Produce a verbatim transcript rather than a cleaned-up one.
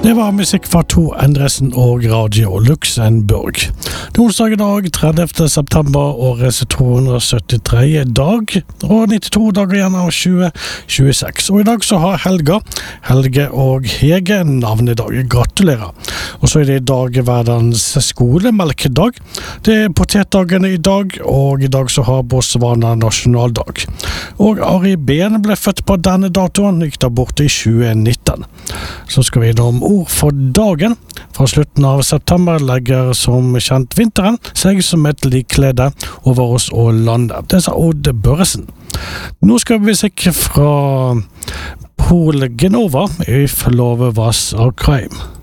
Det var musikk fra Tor Endresen og Radio Luxembourg. Det er onsdag i dag, tredivte september, årets to hundre syttitre dag, og nittito dager igjen av tjue tjueseks. Og i dag så har Helga, Helge og Hege navnedag. Gratulerer. Og så er det i dag verdens skolemelkedag. Det er potetdagene i dag, og i dag så har Botswana nasjonaldag. Og Ari Behn ble født på denne datoen, gikk da bort i tjue nitten. Så skal vi innom ord for dagen. Fra slutten av september legger som kjent vinteren seg som et likklede over oss og landet. Det sa Odd Børresen. Nå skal vi sikre fra Paul Genova, If Love Was a Crime.